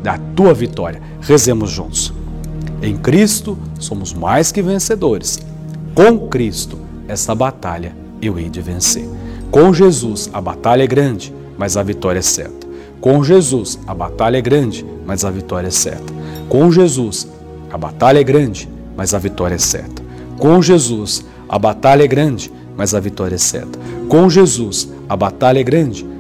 da tua vitória. Rezemos juntos. Em Cristo somos mais que vencedores. Com Cristo, essa batalha eu hei de vencer. Com Jesus, a batalha é grande, mas a vitória é certa. Com Jesus, a batalha é grande, mas a vitória é certa. Com Jesus, a batalha é grande, mas a vitória é certa. Com Jesus, a batalha é grande, mas a vitória é certa. Com Jesus, a batalha é grande,